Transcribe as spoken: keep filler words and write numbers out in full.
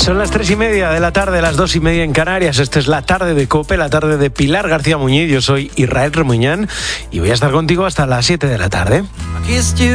Son las tres y media de la tarde, las dos y media en Canarias. Esta es la tarde de COPE, la tarde de Pilar García Muñiz. Yo soy Israel Remuñán y voy a estar contigo hasta las siete de la tarde.